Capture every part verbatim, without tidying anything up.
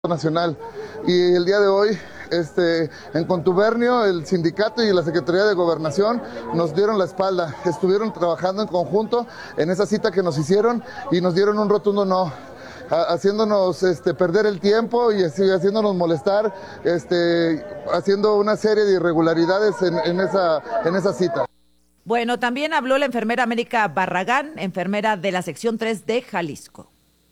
Nacional. Y el día de hoy, este, en contubernio, el sindicato y la Secretaría de Gobernación nos dieron la espalda. Estuvieron trabajando en conjunto en esa cita que nos hicieron y nos dieron un rotundo no, haciéndonos este, perder el tiempo y así, haciéndonos molestar, este, haciendo una serie de irregularidades en, en, esa, en esa cita. Bueno, también habló la enfermera América Barragán, enfermera de la sección tres de Jalisco.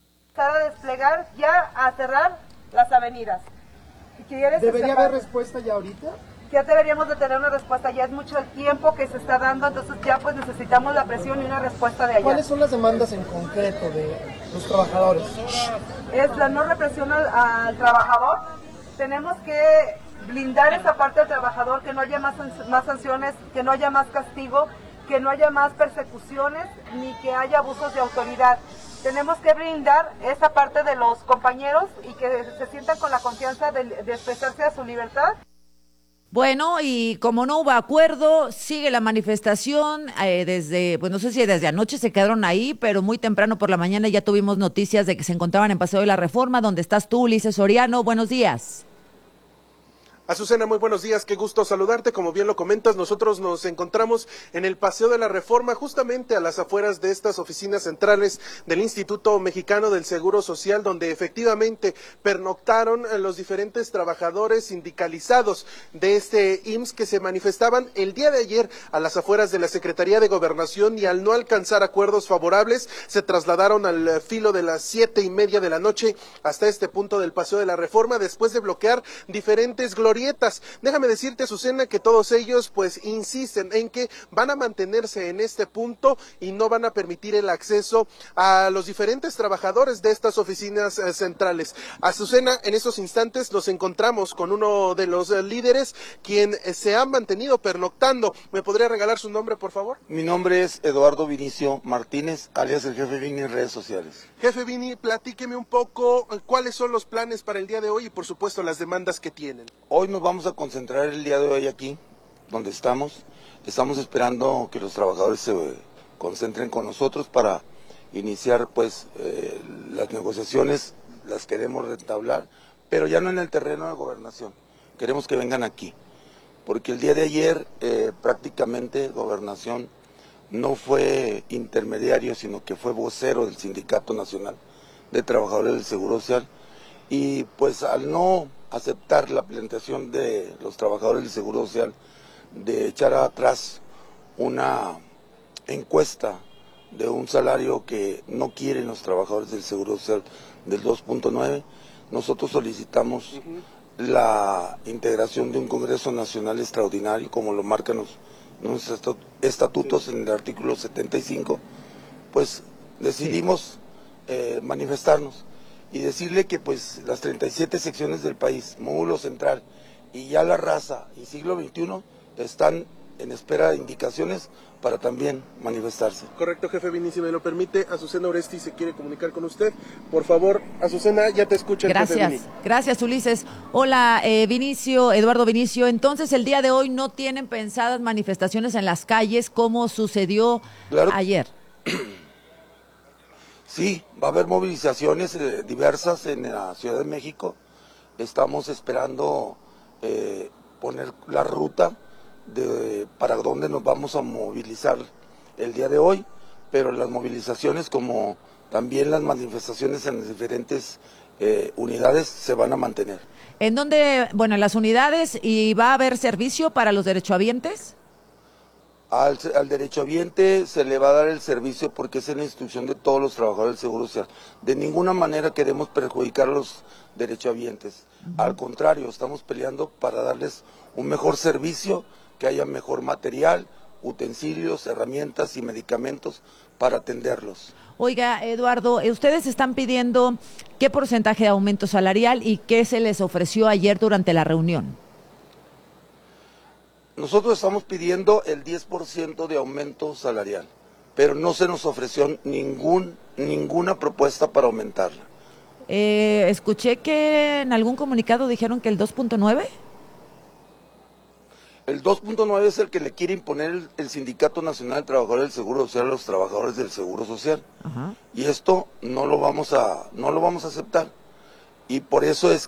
A desplegar ya a cerrar las avenidas. ¿Debería haber respuesta ya ahorita? Ya deberíamos de tener una respuesta, ya es mucho el tiempo que se está dando, entonces ya pues necesitamos la presión y una respuesta de allá. ¿Cuáles son las demandas en concreto de los trabajadores? Es la no represión al, al trabajador, tenemos que blindar esa parte del trabajador, que no haya más, más sanciones, que no haya más castigo, que no haya más persecuciones, ni que haya abusos de autoridad. Tenemos que brindar esa parte de los compañeros y que se sientan con la confianza de, de expresarse a su libertad. Bueno, y como no hubo acuerdo, sigue la manifestación eh, desde, pues no sé si desde anoche se quedaron ahí, pero muy temprano por la mañana ya tuvimos noticias de que se encontraban en Paseo de la Reforma, donde estás tú, Ulises Soriano. Buenos días. Azucena, muy buenos días, qué gusto saludarte. Como bien lo comentas, nosotros nos encontramos en el Paseo de la Reforma, justamente a las afueras de estas oficinas centrales del Instituto Mexicano del Seguro Social, donde efectivamente pernoctaron los diferentes trabajadores sindicalizados de este I M S S que se manifestaban el día de ayer a las afueras de la Secretaría de Gobernación, y al no alcanzar acuerdos favorables se trasladaron al filo de las siete y media de la noche hasta este punto del Paseo de la Reforma, después de bloquear diferentes glorias. Déjame decirte, Azucena, que todos ellos pues insisten en que van a mantenerse en este punto y no van a permitir el acceso a los diferentes trabajadores de estas oficinas eh, centrales. Azucena, en estos instantes nos encontramos con uno de los eh, líderes, quien eh, se ha mantenido pernoctando. ¿Me podría regalar su nombre, por favor? Mi nombre es Eduardo Vinicio Martínez, alias el Jefe Vini en redes sociales. Jefe Vini, platíqueme un poco eh, cuáles son los planes para el día de hoy y por supuesto las demandas que tienen. Hoy nos vamos a concentrar el día de hoy aquí, donde estamos. Estamos esperando que los trabajadores se concentren con nosotros para iniciar pues eh, las negociaciones, las queremos retablar, pero ya no en el terreno de gobernación, queremos que vengan aquí, porque el día de ayer eh, prácticamente gobernación no fue intermediario, sino que fue vocero del Sindicato Nacional de Trabajadores del Seguro Social, y pues al no aceptar la planteación de los trabajadores del Seguro Social de echar atrás una encuesta de un salario que no quieren los trabajadores del Seguro Social del dos punto nueve, nosotros solicitamos uh-huh. la integración de un Congreso Nacional Extraordinario, como lo marcan los, nuestros estatutos sí. En el artículo setenta y cinco, pues decidimos sí. eh, manifestarnos y decirle que pues las treinta y siete secciones del país, módulo central y ya la raza y siglo veintiuno están en espera de indicaciones para también manifestarse. Correcto, jefe Vini, si me lo permite, Azucena Oresti se quiere comunicar con usted. Por favor, Azucena, ya te escucha el Gracias, jefe Vini. Gracias, Ulises. Hola, eh, Vinicio, Eduardo Vinicio. Entonces, el día de hoy no tienen pensadas manifestaciones en las calles como sucedió claro. ayer. Sí, va a haber movilizaciones eh, diversas en la Ciudad de México. Estamos esperando eh, poner la ruta de para dónde nos vamos a movilizar el día de hoy, pero las movilizaciones como también las manifestaciones en las diferentes eh, unidades se van a mantener. ¿En dónde, bueno, en las unidades, y va a haber servicio para los derechohabientes? Al, al derechohabiente se le va a dar el servicio porque es en la instrucción de todos los trabajadores del Seguro Social. De ninguna manera queremos perjudicar a los derechohabientes. Uh-huh. Al contrario, estamos peleando para darles un mejor servicio, que haya mejor material, utensilios, herramientas y medicamentos para atenderlos. Oiga, Eduardo, ustedes están pidiendo qué porcentaje de aumento salarial y qué se les ofreció ayer durante la reunión. Nosotros estamos pidiendo el diez por ciento de aumento salarial, pero no se nos ofreció ningún, ninguna propuesta para aumentarla. Eh, escuché que en algún comunicado dijeron que el dos punto nueve. El dos punto nueve es el que le quiere imponer el, el Sindicato Nacional de Trabajadores del Seguro Social a los trabajadores del Seguro Social. Ajá. Y esto no lo vamos a, no lo vamos a aceptar. y por eso es